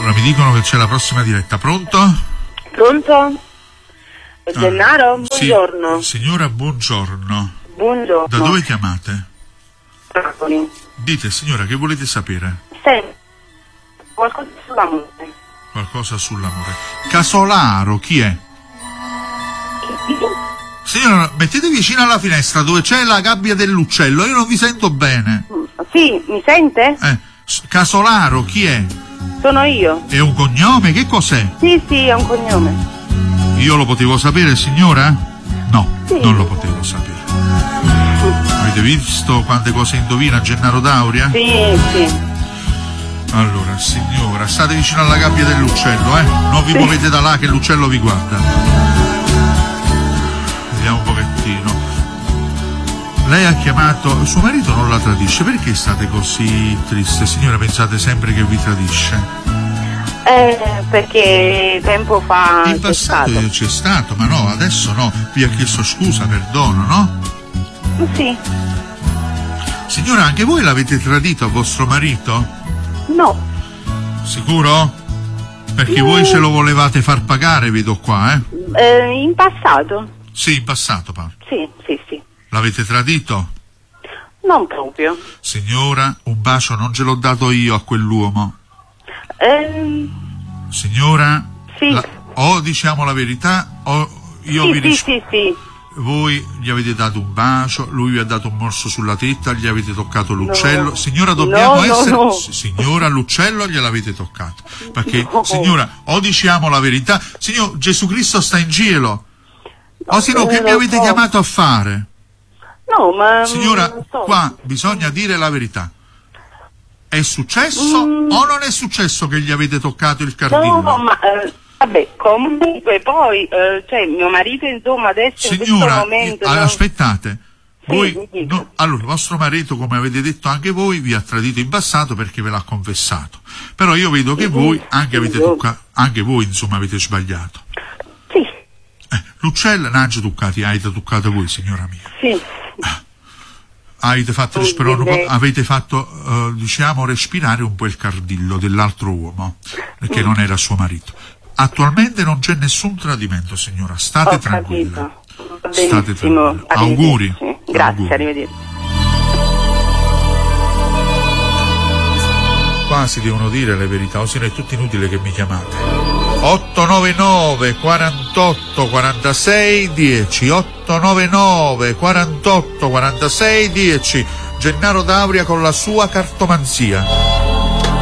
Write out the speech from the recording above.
Allora, mi dicono che c'è la prossima diretta. Pronto? Pronto? Gennaro, buongiorno. Sì. Signora, buongiorno. Buongiorno. Da dove chiamate? Napoli. Dite, signora, che volete sapere? Senti, qualcosa sull'amore. Qualcosa sull'amore. Casolaro, chi è? Signora, mettete vicino alla finestra dove c'è la gabbia dell'uccello, io non vi sento bene. Sì, mi sente? Casolaro, chi è? Sono io. È un cognome? Che cos'è? Sì, è un cognome. Io lo potevo sapere, signora? No, sì. Non lo potevo sapere. Avete visto quante cose indovina Gennaro Dauria? Sì. Allora, signora, state vicino alla gabbia dell'uccello, non vi muovete da là che l'uccello vi guarda. Vediamo un pochettino. Lei ha chiamato, suo marito non la tradisce, perché state così triste? Signora, pensate sempre che vi tradisce? Perché tempo fa in passato c'è stato, ma no, adesso no, vi ha chiesto scusa, perdono, no? Sì. Signora, anche voi l'avete tradito a vostro marito? No. Sicuro? Perché voi ce lo volevate far pagare, vedo qua, in passato? Sì, in passato, Paolo. Sì. L'avete tradito? Non proprio. Signora, un bacio non ce l'ho dato io a quell'uomo. Signora? Sì. O diciamo la verità, o io vi rispondo. Sì. Voi gli avete dato un bacio, lui vi ha dato un morso sulla tetta, gli avete toccato l'uccello. No. Signora, dobbiamo essere... No. Signora, l'uccello gliel'avete toccato. Perché, signora, o diciamo la verità, signor, Gesù Cristo sta in cielo. O se no, che mi avete chiamato a fare? No, ma... Signora, qua bisogna dire la verità. È successo o non è successo che gli avete toccato il cardillo? No, ma... vabbè, comunque poi, mio marito insomma adesso signora, in questo momento... aspettate, voi, sì. allora, il vostro marito, come avete detto anche voi, vi ha tradito in passato perché ve l'ha confessato. Però io vedo che voi anche avete toccato, anche voi insomma avete sbagliato. Sì. L'uccello non ha toccati, avete toccato voi, signora mia. Sì. Avete fatto diciamo respirare un po' il cardillo dell'altro uomo, perché non era suo marito. Attualmente non c'è nessun tradimento, signora, state tranquilla. State tranquilla. Auguri. Grazie, auguri. arrivederci. Qua si devono dire le verità, o se no è tutto inutile che mi chiamate. 899 48 46 10 899 48 46 10 Gennaro Dauria con la sua cartomanzia.